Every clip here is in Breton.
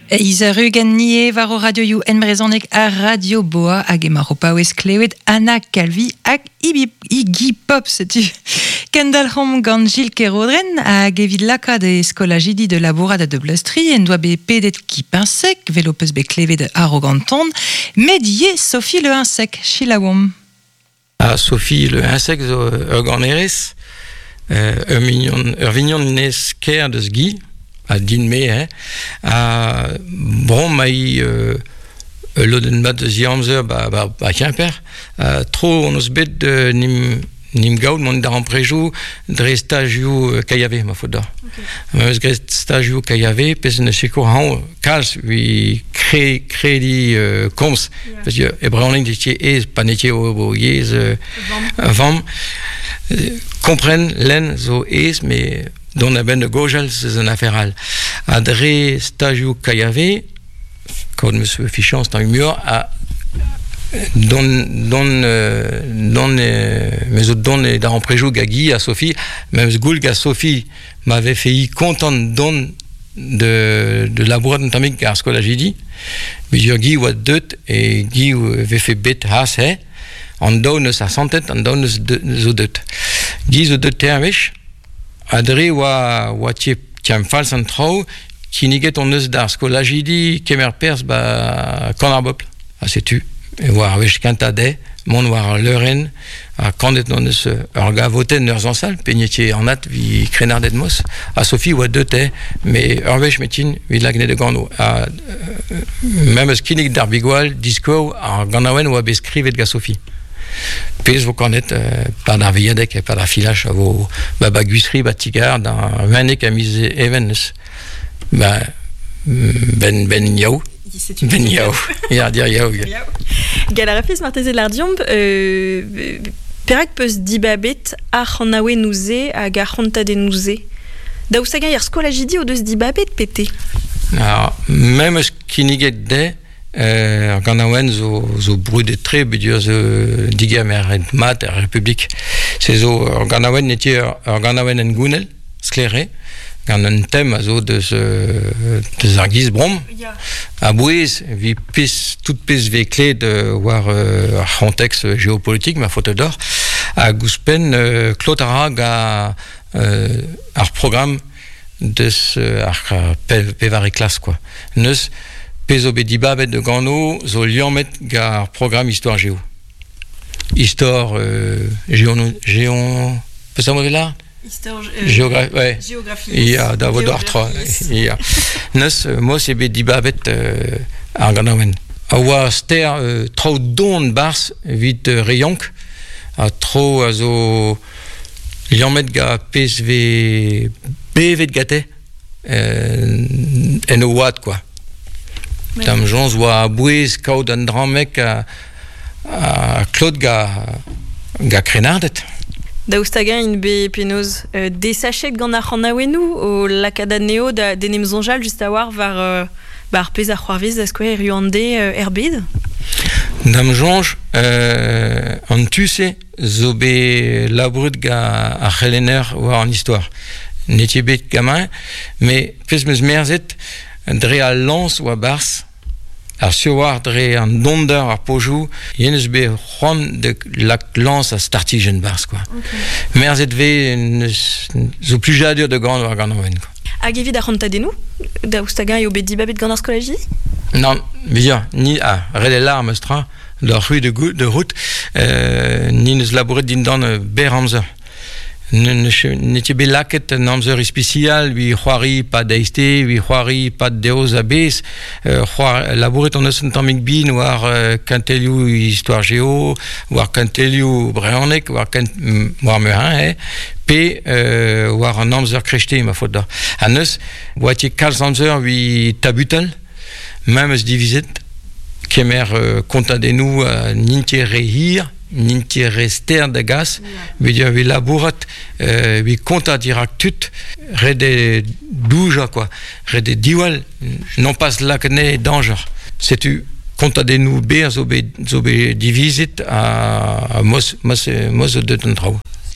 Izarugan nie var o radio you en brezonek a radio boa hag e mar o paouez klevet Anna Calvi hag Iggy Pop setu. Kendall hom gant Gilles Kerodren hag evit laka de skolajidi de labourada de blustri en doa be pedet ki pinsek velo peus be klevet arroganton medie Sophie le insek chilawom. Sophie le insek zo ur gant erez ur vignon nes ker deus Guy a din me, brom mai loden bat de ziamzer ba Quimper, tro on eus bet nim gaout mont d'ar amprejou dre stagioù kaiave ma fot da. Eus gret stagioù kaiave pez ne seko han kalz vi kredi komz, parce que e braoling ditier ez pa netier o yez vam kompren len zo ez mais don a ben de gojal c'est un affaire a dre stagioù kaiave quand monsieur Fichon c'est un mur a don mais don d'ar préjou gagi à Sophie même goul ga Sophie m'avait fait content don de labourat notamment car scola j'ai dit mais Guy wat deut et Guy avait fait bet has he en donne sa santé en donne zo deut Guy zo deut termish adre wa tiam fals an trao ki niget on eus d'ar scola j'ai dit kemer pers ba kanarbopl a setu et war wech kantade mon war leuren a kandet non eus ur gavoten ur zansal pegnetier en at vi krenardet mos a Sophie wa deute mais ur wech metin vi lagne de gano a même eus kinig d'ar bigwal disko ar ganawen wa beskrivet ga Sophie pez vo kanet par d'ar viadek e par d'ar filach a vo ba guisri ba tigar d'ar vanek a miz even eus ben yaou ben yaou ya dir yaou Galarafiz marteze l'ardiomb perak peus dibabet ar nawe nouze hag ar c'hontade nouze da ousaga er skolajidi o deus dibabet pete alors même eus kiniget de ar ganawen zo brudet tre bedur zo digam er mat er republik se zo ar ganawen netier ar ganawen en gounel sklere gant un tem a zo deus ar giz brom a bouez vi pez tout pez ve klet war ar context géopolitique ma faute d'or a gouspen klotara ga ar programme deus ar pevar e klas quoi neus pezo be dibabet de gano zo liamet ga ar programme histoire géo histoire géon peus amour là géographie ouais géographie il y a d'avoir 3 il y a neus moi c'est be dibabet ar ganawen a wa ster tro don bars vit reyonk a tro a zo liamet ga psv bevet gate en o wat quoi tam jons wa bouez kaout an dramek a Claude ga krenardet da oustaga in be penoz desachet gant ar c'hanaouenou o lakada neo da denem zonjal just a war var ar pez ar c'hoarvez da skoe ruande erbed dam jonj an tuse zo be labourut ga ar c'helener war an histoire netier bet gamin mais pez meus merzet dre a lans oa bars ar surwar dre an donder ar pojou yenez be c'hoant de lans a startigen bars quoi merzet ve zo plujadur de gant war ganawen quoi hag evit ar c'hontadennou da oustaga eo bet dibabet gant ar skolajidi non vidur ni red e lar meus tra d'ar c'hwi de route ni neus labouret din dan ber amzer netier be laket an amzer especial vi c'hoari pa deiste vi c'hoari pa deoz a bez labouret an eus an tammig bin war kantelioù histoire géo war kantelioù breanek war meurin pe war an amzer krechte ma faute da an eus oatier kalz amzer vi tabutel même eus divizet kemer kontadennou nintier rehir nintier rester de gas vedir vi labourat vi konta dirak tut rede douja quoi rede diwal non pas lakne danger setu kontadennou be zo be divizit a mos de ton trao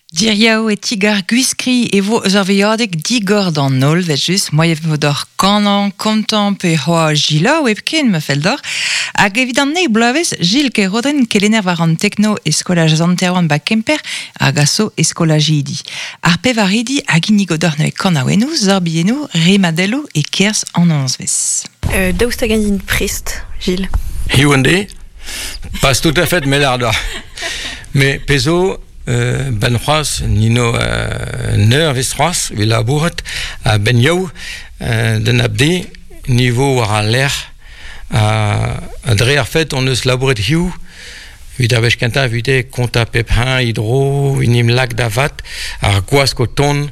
Diriao et tigar guiskri e vo zarveadek digor dan nol vetjus moiev vodor kanan kontan pe hoa gila ou epken me feldor hag evidant ne blaves Gilles Kerodren kelener varan techno eskolaj zanteroan bak kemper hag aso eskolajidi. Ar pevaridi hag inigodor ne kanaouenou zorbienu rimadello e kers an onzvez. Daoust hag din prest, Gilles? Hiwande, pas tout à fait melardor. Mais peso ben c'hoaz nino neur vez c'hoaz vi labouret a ben yaou den abde niveau war a l'air a dre ar fet on eus labouret hiou vid a vech kenta vide konta peprin hydro vinim lak da vat ar gwaz ko ton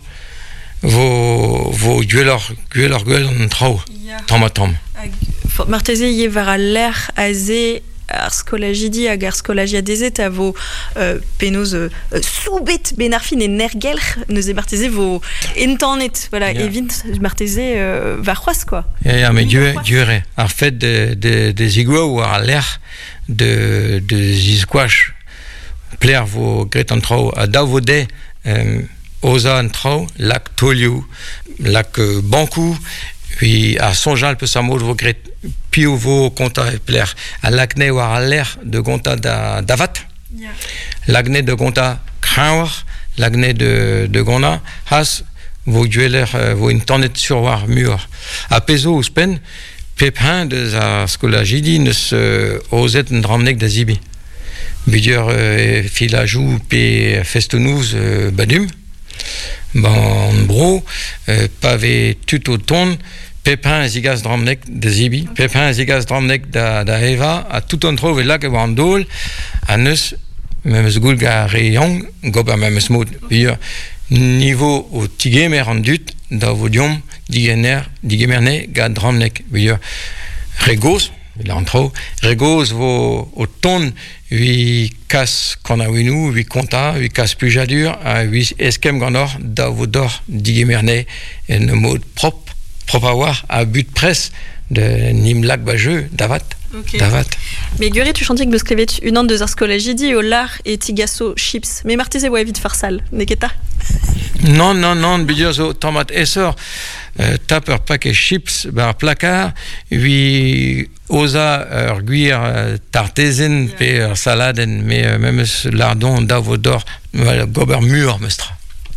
vo gwellor an trao tom. Marteze ye var a l'air a ze ar skolajidi hag ar skolajiadezet a vo penoz soubet ben ar fin e nergelch neuze marteze vo entannet, voilà, evint marteze var c'hoaz, quoi. Ja, mais dieu ar fet de zigua ou ar l'air de zizkouach pler vo gret an trao a da vo de oza an trao lak toliou, lak bankou, puis à Sonjal peut s'amour vo gret piou vo konta e pler a lakne war a l'air de gonta davat, lakne de gonta kraouar, lakne de gona has vo dueler vo internet sur war mur a pezo ou spen pepin de za skolajidi neus ozet en dramnek da zibi bidur filajou pe festonouz badum ban bro pave tuto ton pepin zigas dramnek da zibi pepin zigas dramnek da eva a tout on trouve là que wandol a neus memes goulga reyong goba memes mod bidur niveau au tigemer an dut da vodium digemerne ga dramnek bidur regos l'antro regos vo au ton vi kas konawinu vi konta vi kas pujadur a vi eskem ganor da vodor digemerne en mode propre a war a but presse de nimlak bajeu davat. Okay. Davat. Mais Guéry, tu chantais que me sklevet une an de skolajidi au lar et tigasso chips. Mais marteze wa evit farsal, neketa? Non, bidur zo tomat essor taper paquet chips bar placard, vi oza guir tartezen pe saladen, mais même lardon d'avodor gober mur mestra.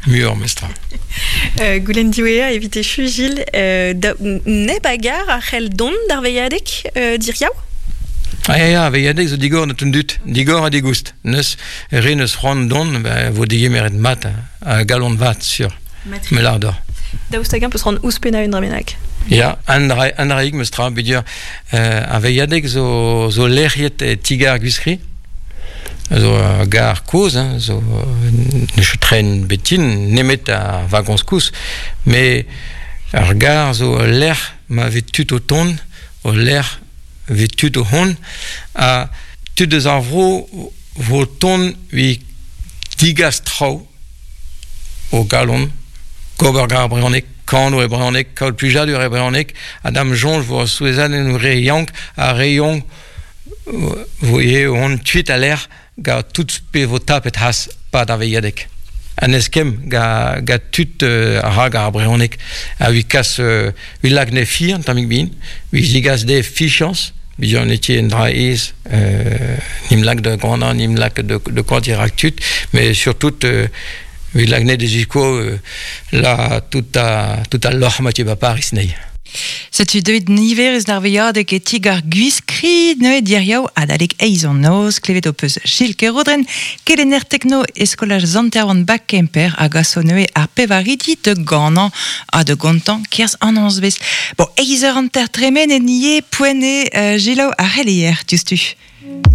Goulen diwea evite chu Gilles ne bagar a c'hell don d'ar veiadek diriaou? Ja, veiadek zo digor na tundut, digor a digoust. Neus reneus fran don, vo digemeret mat a galon vat sur melardor. Daoust hag peus ran ouspena un dramenak. Ja, andraig mestra, bidur a veiadek zo lerriet tigar guiskri, zo gar koz, zo ne tren betin nemet a vagons kous, mais ar gar zo l'air ma vetut o ton, o l'air vetut o hon, a tu deus ar vo ton vi digas trao o galon, gober gar breonek, kano e breonek, kaol pujadur e breonek, adam jonj vo souezan en reyonk, a reyonk voye on tuit a l'air ga tout pe vo tapet has pa da veiadek. An eskem ga tut rag ar breonek a vi kas vi lagne fi an tamik bin, vi zigas de fichans, bidur neti en dra ez nim lak de gana, nim lak de kwantirak tut, mais surtout vi lagne de ziko la tout a lor mati ba paris nei. Setu deuit niverez d'ar veiadek e tigar guiskri neue diriao adalek eizon noz klevet o peus Gilles Kerodren kelener techno eskolaj zanteroan bak kemper hag aso neue ar pevaridi de ganan a de gontan kers an onzvez. Bon, eizer an ter tremen en nie poene Gilao a relier, justu.